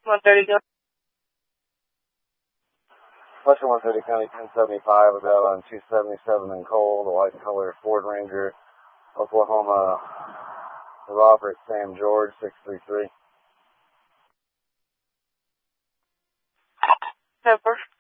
130 go. Western 130 County 1075 about on 277 in Cole, the white color Ford Ranger, Oklahoma, Robert Sam George 633. Pepper.